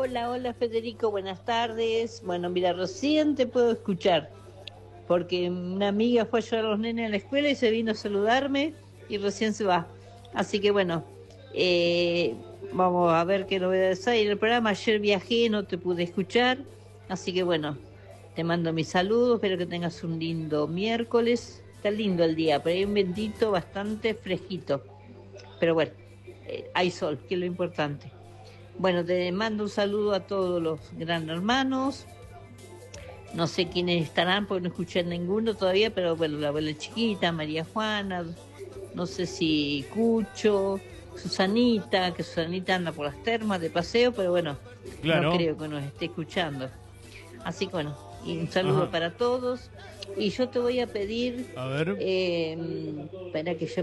Hola Federico, buenas tardes. Bueno, mira, recién te puedo escuchar, porque una amiga fue a llevar a los nenes a la escuela y se vino a saludarme y recién se va. Así que bueno, eh, vamos a ver qué novedades hay en el programa. Ayer viajé, no te pude escuchar, así que bueno, te mando mis saludos, espero que tengas un lindo miércoles. Está lindo el día, pero hay un ventito bastante fresquito. Pero bueno, hay sol, que es lo importante. Bueno, te mando un saludo a todos los gran hermanos. No sé quiénes estarán porque no escuché ninguno todavía, pero bueno, la abuela chiquita, María Juana, no sé si Cucho, Susanita, que Susanita anda por las termas de paseo, pero bueno, no Claro. creo que nos esté escuchando. Así que bueno, y un saludo Ajá. para todos. Y yo te voy a pedir, A ver. para que yo